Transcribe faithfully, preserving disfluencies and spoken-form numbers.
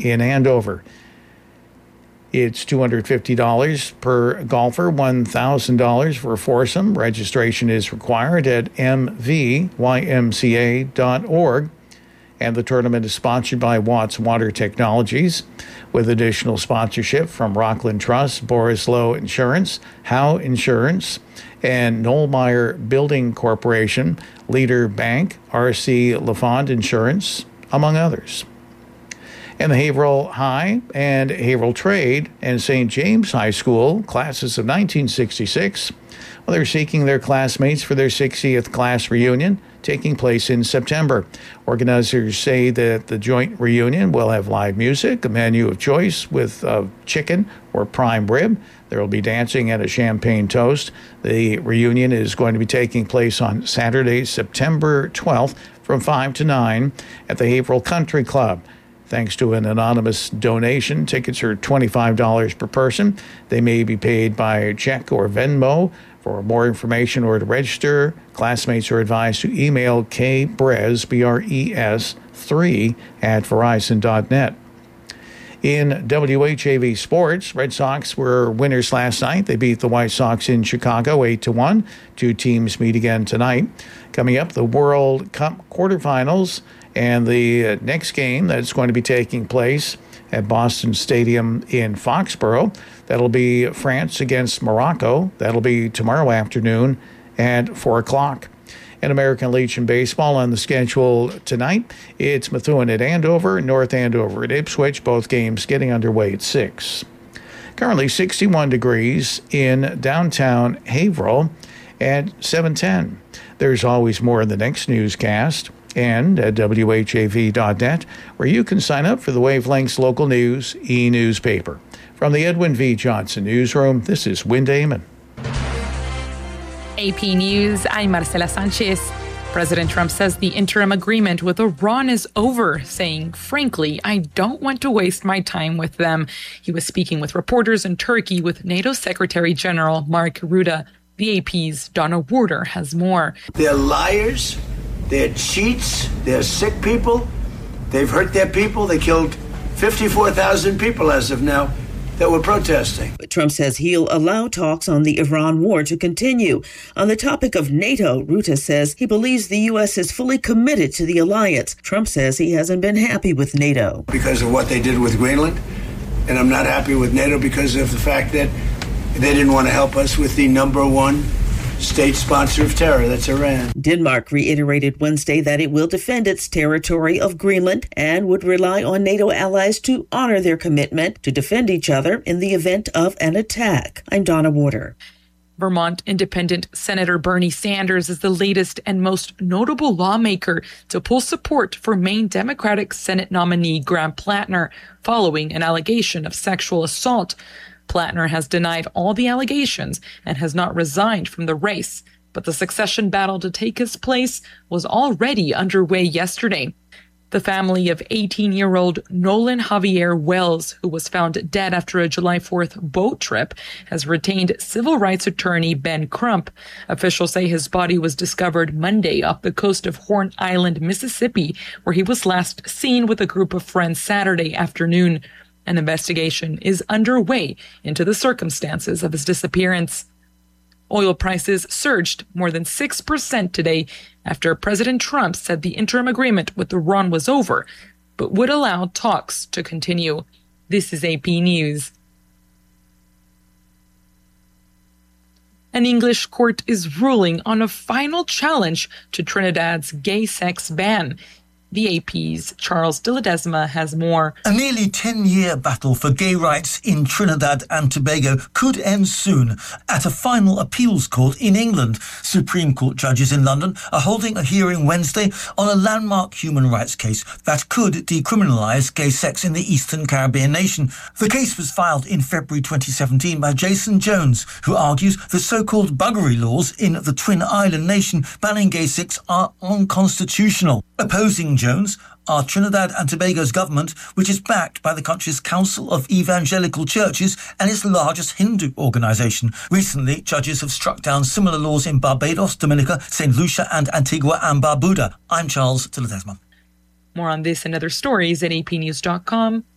in Andover. It's two hundred fifty dollars per golfer, one thousand dollars for a foursome. Registration is required at m v y m c a dot org. And the tournament is sponsored by Watts Water Technologies, with additional sponsorship from Rockland Trust, Boris Lowe Insurance, Howe Insurance, and Knollmeyer Building Corporation, Leader Bank, R C LaFond Insurance, among others. And the Haverhill High and Haverhill Trade and Saint James High School, classes of nineteen sixty-six, well, they're seeking their classmates for their sixtieth class reunion, taking place in September. Organizers say that the joint reunion will have live music, a menu of choice with uh, chicken or prime rib. There will be dancing and a champagne toast. The reunion is going to be taking place on Saturday, September twelfth from five to nine at the Haverhill Country Club. Thanks to an anonymous donation, tickets are twenty-five dollars per person. They may be paid by check or Venmo. For more information or to register, classmates are advised to email kbres, B R E S, three at verizon dot net. In W H A V sports, Red Sox were winners last night. They beat the White Sox in Chicago eight to one. Two teams meet again tonight. Coming up, the World Cup quarterfinals and the next game that's going to be taking place at Boston Stadium in Foxborough. That'll be France against Morocco. That'll be tomorrow afternoon at four o'clock. In American Legion baseball on the schedule tonight, it's Methuen at Andover, North Andover at Ipswich, both games getting underway at six. Currently sixty-one degrees in downtown Haverhill at seven ten. There's always more in the next newscast and at w h a v dot net, where you can sign up for the Wavelengths Local News e-newspaper. From the Edwin V. Johnson Newsroom, this is Win Damon. A P News, I'm Marcela Sanchez. President Trump says the interim agreement with Iran is over, saying, frankly, I don't want to waste my time with them. He was speaking with reporters in Turkey with NATO Secretary General Mark Rutte. The A P's Donna Warder has more. They're liars. They're cheats. They're sick people. They've hurt their people. They killed fifty-four thousand people as of now that were protesting. But Trump says he'll allow talks on the Iran war to continue. On the topic of NATO, Rutte says he believes the U S is fully committed to the alliance. Trump says he hasn't been happy with NATO. Because of what they did with Greenland. And I'm not happy with NATO because of the fact that they didn't want to help us with the number one state sponsor of terror, that's Iran. Denmark reiterated Wednesday that it will defend its territory of Greenland and would rely on NATO allies to honor their commitment to defend each other in the event of an attack. I'm Donna Warder. Vermont Independent Senator Bernie Sanders is the latest and most notable lawmaker to pull support for Maine Democratic Senate nominee Graham Plattner following an allegation of sexual assault. Plattner has denied all the allegations and has not resigned from the race, but the succession battle to take his place was already underway yesterday. The family of eighteen-year-old Nolan Javier Wells, who was found dead after a July fourth boat trip, has retained civil rights attorney Ben Crump. Officials say his body was discovered Monday off the coast of Horn Island, Mississippi, where he was last seen with a group of friends Saturday afternoon. An investigation is underway into the circumstances of his disappearance. Oil prices surged more than six percent today after President Trump said the interim agreement with Iran was over, but would allow talks to continue. This is A P News. An English court is ruling on a final challenge to Trinidad's gay sex ban. The A P's Charles de Ledesma has more. A nearly ten-year battle for gay rights in Trinidad and Tobago could end soon at a final appeals court in England. Supreme Court judges in London are holding a hearing Wednesday on a landmark human rights case that could decriminalise gay sex in the Eastern Caribbean nation. The case was filed in February twenty seventeen by Jason Jones, who argues the so-called buggery laws in the Twin Island nation banning gay sex are unconstitutional. Opposing Jones are Trinidad and Tobago's government, which is backed by the country's Council of Evangelical Churches and its largest Hindu organisation. Recently, judges have struck down similar laws in Barbados, Dominica, Saint Lucia and Antigua and Barbuda. I'm Charles de Ledesma. More on this and other stories at a p news dot com.